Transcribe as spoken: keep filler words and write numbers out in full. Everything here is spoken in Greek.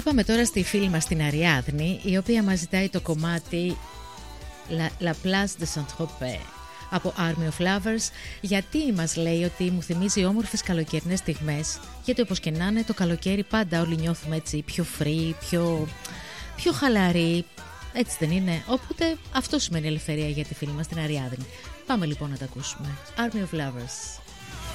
πάμε τώρα στη φίλη μας την Αριάδνη, η οποία μας ζητάει το κομμάτι La, La Place de Saint-Tropez από Army of Lovers. Γιατί μας λέει ότι μου θυμίζει όμορφες καλοκαιρινές στιγμές, γιατί όπως και να είναι το καλοκαίρι πάντα όλοι νιώθουμε έτσι πιο free, πιο, πιο χαλαροί, έτσι δεν είναι? Οπότε αυτό σημαίνει ελευθερία για τη φίλη μας την Αριάδνη. Πάμε λοιπόν να τα ακούσουμε. Army of Lovers.